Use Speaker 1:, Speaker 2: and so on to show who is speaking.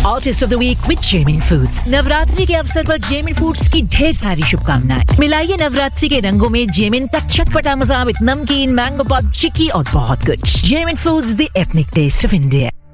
Speaker 1: Artist of the week with जेमिन foods. Navratri के अवसर पर जेमिन फूड्स की ढेर सारी शुभकामनाएं। मिलाइए नवरात्रि के रंगों में जेमिन का चटपटा मजा विद नमकीन, मैंगो पॉप, चिक्की और बहुत कुछ। जेमिन foods, the ethnic test of India.